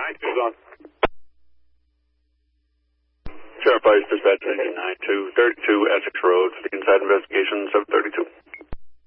92's on. Sheriff Vice Dispatch 92, 32 Essex Road, inside investigation 732.